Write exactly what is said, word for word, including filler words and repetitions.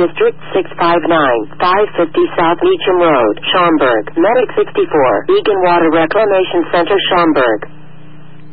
District, six five nine, five fifty South Meacham Road, Schaumburg. Medic sixty-four, Egan Water Reclamation Center, Schaumburg.